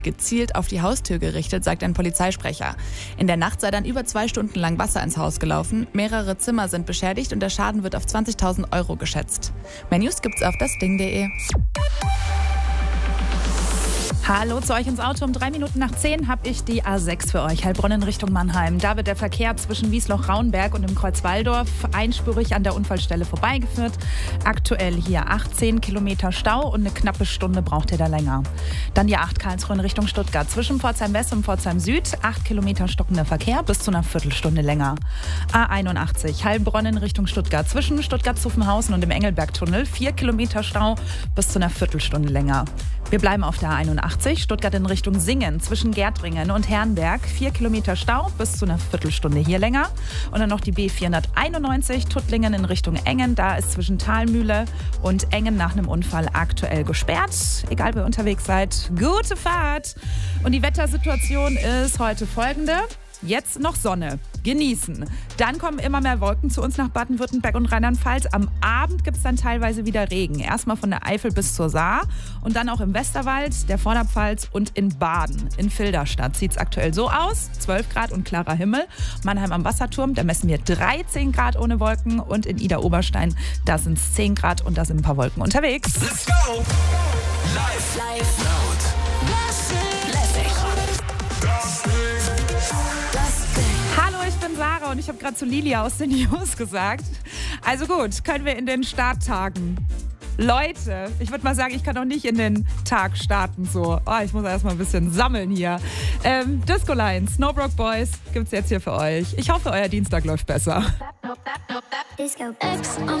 gezielt auf die Haustür gerichtet, sagt ein Polizeisprecher. In der Nacht sei dann über 2 Stunden lang Wasser ins Haus gelaufen. Mehrere Zimmer sind beschädigt und der Schaden wird auf 20.000 € geschätzt. Mehr News gibt's auf dasding.de. Hallo zu euch ins Auto. Um 9:03 habe ich die A6 für euch. Heilbronn in Richtung Mannheim. Da wird der Verkehr zwischen Wiesloch-Raunberg und dem Kreuzwalldorf einspurig an der Unfallstelle vorbeigeführt. Aktuell hier 18 Kilometer Stau und eine knappe Stunde braucht ihr da länger. Dann die A8 Karlsruhe in Richtung Stuttgart. Zwischen Pforzheim West und Pforzheim Süd 8 Kilometer stockender Verkehr bis zu einer Viertelstunde länger. A81 Heilbronn in Richtung Stuttgart. Zwischen Stuttgart-Zuffenhausen und dem Engelbergtunnel 4 Kilometer Stau bis zu einer Viertelstunde länger. Wir bleiben auf der A81, Stuttgart in Richtung Singen, zwischen Gärtringen und Herrenberg. 4 Kilometer Stau, bis zu einer Viertelstunde hier länger. Und dann noch die B491, Tuttlingen in Richtung Engen. Da ist zwischen Thalmühle und Engen nach einem Unfall aktuell gesperrt. Egal, wo ihr unterwegs seid, gute Fahrt. Und die Wettersituation ist heute folgende. Jetzt noch Sonne. Genießen. Dann kommen immer mehr Wolken zu uns nach Baden-Württemberg und Rheinland-Pfalz. Am Abend gibt es dann teilweise wieder Regen. Erstmal von der Eifel bis zur Saar und dann auch im Westerwald, der Vorderpfalz und in Baden. In Filderstadt sieht es aktuell so aus. 12 Grad und klarer Himmel. Mannheim am Wasserturm, da messen wir 13 Grad ohne Wolken. Und in Ida-Oberstein, da sind es 10 Grad und da sind ein paar Wolken unterwegs. Let's go! Live, laut, lässig. Hallo, ich bin Sarah und ich habe gerade zu Lilia aus den News gesagt. Also gut, können wir in den Starttagen. Leute, ich würde mal sagen, ich kann auch nicht in den Tag starten so. Oh, ich muss erst mal ein bisschen sammeln hier. Disco Lines, Snowbrook Boys gibt's jetzt hier für euch. Ich hoffe, euer Dienstag läuft besser. Disco X